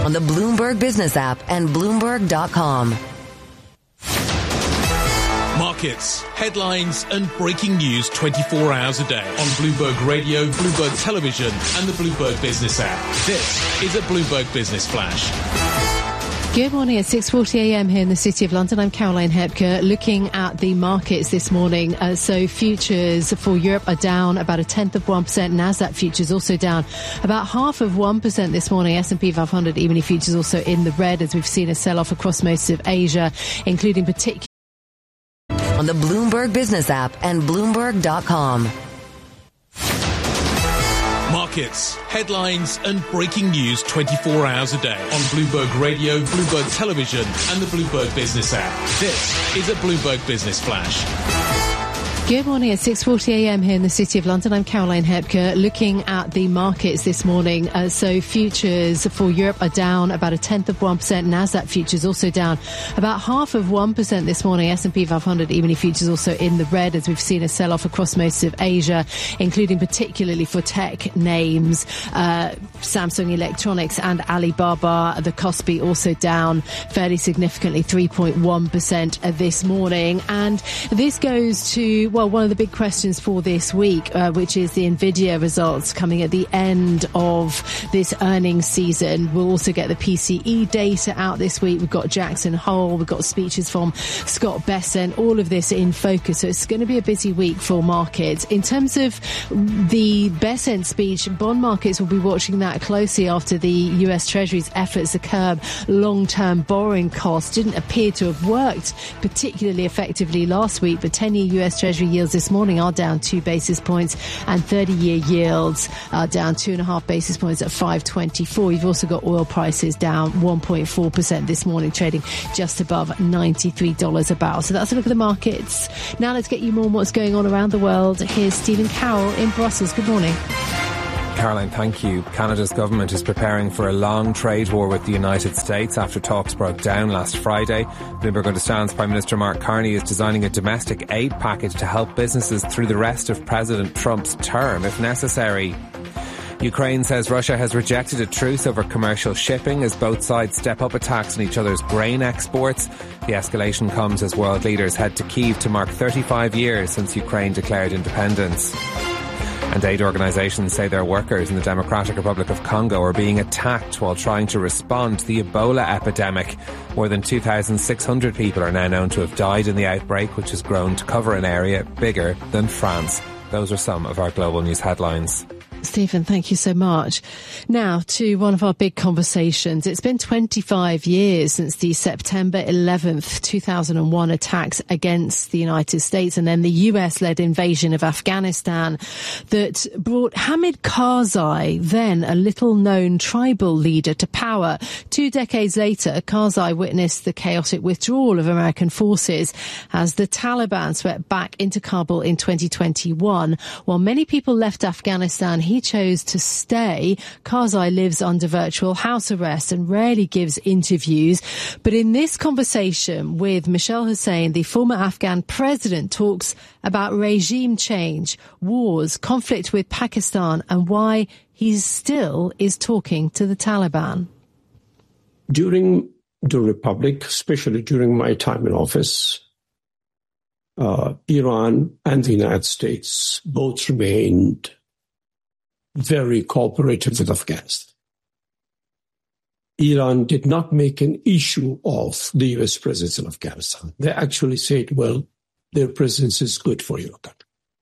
on the Bloomberg Business app and Bloomberg.com. Markets, headlines and breaking news 24 hours a day on Bloomberg Radio, Bloomberg Television and the Bloomberg Business app. This is a Bloomberg Business Flash. Good morning at 6:40am here in the City of London. I'm Caroline Hepker. Looking at the markets this morning, so futures for Europe are down about 0.1%. Nasdaq futures also down about 0.5% this morning. S&P 500 E-mini futures also in the red as we've seen a sell-off across most of Asia, including particularly on the Bloomberg Business app and Bloomberg.com. Markets, headlines and breaking news 24 hours a day on Bloomberg Radio, Bloomberg Television and the Bloomberg Business app. This is a Bloomberg Business Flash. Good morning at 6:40am here in the City of London. I'm Caroline Hepker. Looking at the markets this morning, so futures for Europe are down about 0.1%. Nasdaq futures also down about 0.5% this morning. S&P 500 E-mini futures also in the red as we've seen a sell-off across most of Asia, including particularly for tech names, Samsung Electronics and Alibaba. The Kospi also down fairly significantly, 3.1% this morning. And this goes to one of the big questions for this week, which is the Nvidia results coming at the end of this earnings season. We'll also get the PCE data out this week. We've got Jackson Hole. We've got speeches from Scott Bessent. All of this in focus. So it's going to be a busy week for markets. In terms of the Bessent speech, bond markets will be watching that closely after the US Treasury's efforts to curb long-term borrowing costs didn't appear to have worked particularly effectively last week. But 10-year US Treasury yields this morning are down 2 basis points and 30-year yields are down 2.5 basis points at 5.24. You've also got oil prices down 1.4% this morning, trading just above $93 a barrel. So that's a look at the markets. Now let's get you more on what's going on around the world. Here's Stephen Carroll in Brussels. Good morning. Caroline, thank you. Canada's government is preparing for a long trade war with the United States after talks broke down last Friday. Bloomberg understands Prime Minister Mark Carney is designing a domestic aid package to help businesses through the rest of President Trump's term, if necessary. Ukraine says Russia has rejected a truce over commercial shipping as both sides step up attacks on each other's grain exports. The escalation comes as world leaders head to Kyiv to mark 35 years since Ukraine declared independence. And aid organisations say their workers in the Democratic Republic of Congo are being attacked while trying to respond to the Ebola epidemic. More than 2,600 people are now known to have died in the outbreak, which has grown to cover an area bigger than France. Those are some of our global news headlines. Stephen, thank you so much. Now to one of our big conversations. It's been 25 years since the September 11th, 2001 attacks against the United States and then the US-led invasion of Afghanistan that brought Hamid Karzai, then a little-known tribal leader, to power. 2 decades later, Karzai witnessed the chaotic withdrawal of American forces as the Taliban swept back into Kabul in 2021. While many people left Afghanistan, he chose to stay. Karzai lives under virtual house arrest and rarely gives interviews. But in this conversation with Michelle Hussein, the former Afghan president, talks about regime change, wars, conflict with Pakistan, and why he still is talking to the Taliban. During the Republic, especially during my time in office, Iran and the United States both remained very cooperative with Afghanistan. Iran did not make an issue of the U.S. presence in Afghanistan. They actually said, well, their presence is good for your country.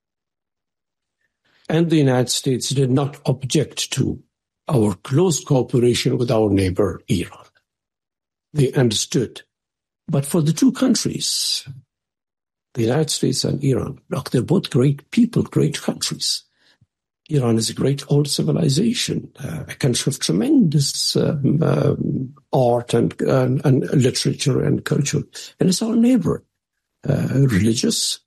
And the United States did not object to our close cooperation with our neighbor, Iran. They understood. But for the two countries, the United States and Iran, look, they're both great people, great countries. Iran is a great old civilization, a country of tremendous art and literature and culture. And it's our neighbor, religious,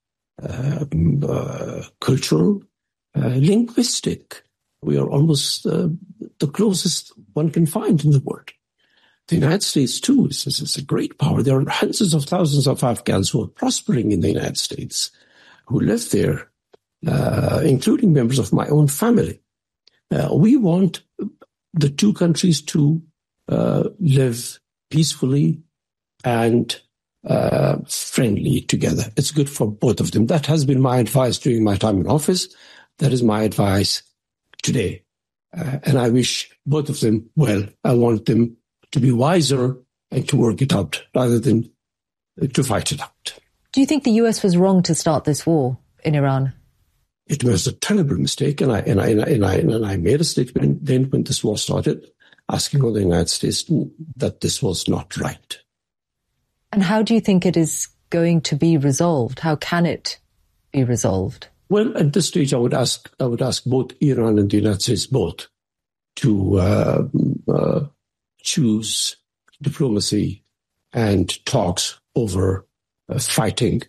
cultural, linguistic. We are almost the closest one can find in the world. The United States, too, is a great power. There are hundreds of thousands of Afghans who are prospering in the United States, who live there, including members of my own family. We want the two countries to live peacefully and friendly together. It's good for both of them. That has been my advice during my time in office. That is my advice today. And I wish both of them well. I want them to be wiser and to work it out rather than to fight it out. Do you think the US was wrong to start this war in Iran? It was a terrible mistake, and I made a statement then when this war started, asking all the United States that this was not right. And how do you think it is going to be resolved? How can it be resolved? Well, at this stage, I would ask both Iran and the United States both to choose diplomacy and talks over fighting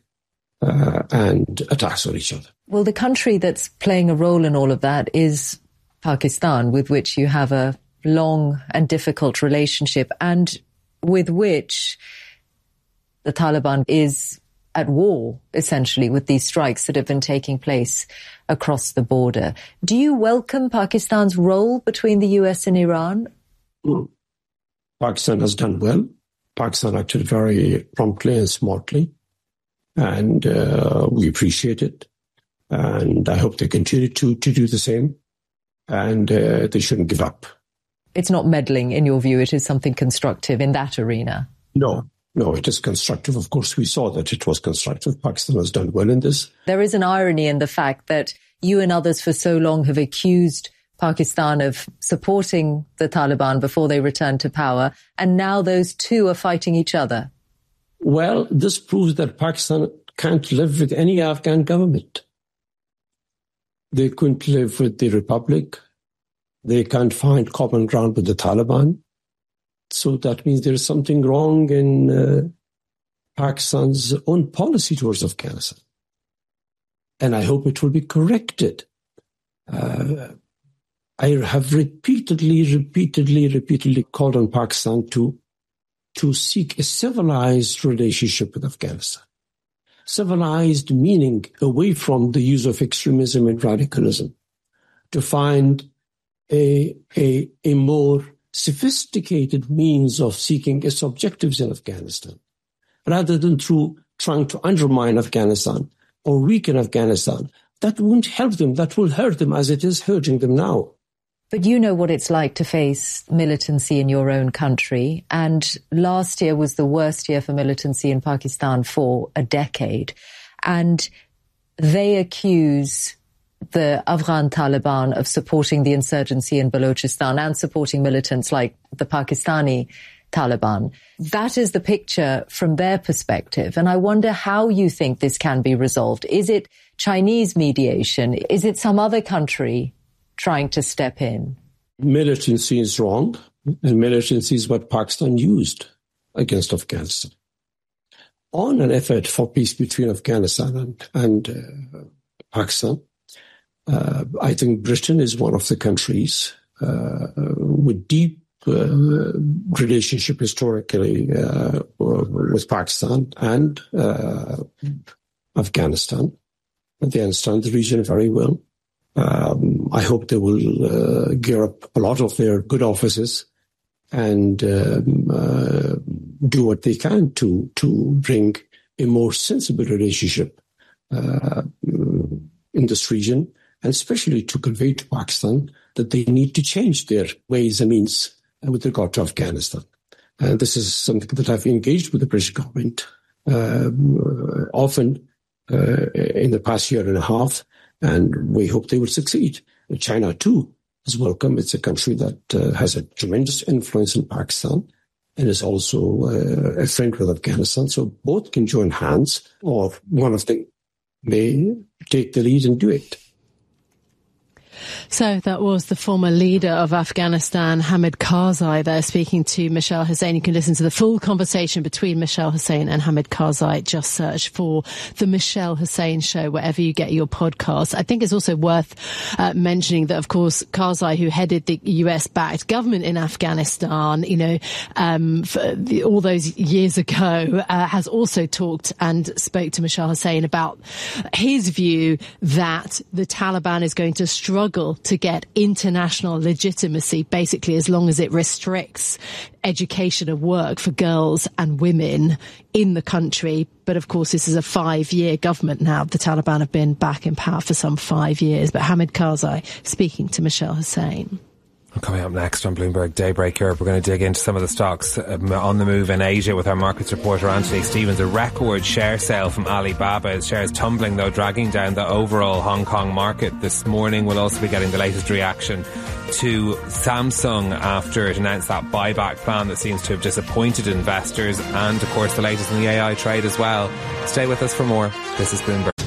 and attacks on each other. Well, the country that's playing a role in all of that is Pakistan, with which you have a long and difficult relationship and with which the Taliban is at war, essentially, with these strikes that have been taking place across the border. Do you welcome Pakistan's role between the US and Iran? Pakistan has done well. Pakistan acted very promptly and smartly, and we appreciate it. And I hope they continue to do the same, and they shouldn't give up. It's not meddling, in your view. It is something constructive in that arena. No, it is constructive. Of course, we saw that it was constructive. Pakistan has done well in this. There is an irony in the fact that you and others for so long have accused Pakistan of supporting the Taliban before they returned to power, and now those two are fighting each other. Well, this proves that Pakistan can't live with any Afghan government. They couldn't live with the Republic. They can't find common ground with the Taliban. So that means there is something wrong in Pakistan's own policy towards Afghanistan. And I hope it will be corrected. I have repeatedly called on Pakistan to seek a civilized relationship with Afghanistan. Civilized meaning away from the use of extremism and radicalism, to find a more sophisticated means of seeking its objectives in Afghanistan, rather than through trying to undermine Afghanistan or weaken Afghanistan. That won't help them. That will hurt them as it is hurting them now. But you know what it's like to face militancy in your own country. And last year was the worst year for militancy in Pakistan for a decade. And they accuse the Afghan Taliban of supporting the insurgency in Balochistan and supporting militants like the Pakistani Taliban. That is the picture from their perspective. And I wonder how you think this can be resolved. Is it Chinese mediation? Is it some other country trying to step in? Militancy is wrong, and militancy is what Pakistan used against Afghanistan. On an effort for peace between Afghanistan and Pakistan, I think Britain is one of the countries with deep relationship historically with Pakistan and Afghanistan. They understand the region very well. I hope they will gear up a lot of their good offices and do what they can to bring a more sensible relationship in this region, and especially to convey to Pakistan that they need to change their ways and means with regard to Afghanistan. This is something that I've engaged with the British government often in the past year and a half, and we hope they will succeed. China, too, is welcome. It's a country that has a tremendous influence in Pakistan and is also a friend with Afghanistan. So both can join hands, or one of them may take the lead and do it. So that was the former leader of Afghanistan, Hamid Karzai, there speaking to Mishal Husain. You can listen to the full conversation between Mishal Husain and Hamid Karzai. Just search for The Mishal Husain Show wherever you get your podcasts. I think it's also worth mentioning that, of course, Karzai, who headed the US-backed government in Afghanistan, for all those years ago, has also talked and spoke to Mishal Husain about his view that the Taliban is going to struggle struggle to get international legitimacy, basically as long as it restricts education and work for girls and women in the country. But of course, this is a 5-year government now. The Taliban have been back in power for some 5 years. But Hamid Karzai speaking to Michelle Hussein. Coming up next on Bloomberg Daybreak Europe, we're going to dig into some of the stocks on the move in Asia with our markets reporter Anthony Stevens. A record share sale from Alibaba. His shares tumbling, though, dragging down the overall Hong Kong market. This morning we'll also be getting the latest reaction to Samsung after it announced that buyback plan that seems to have disappointed investors, and of course the latest in the AI trade as well. Stay with us for more. This is Bloomberg.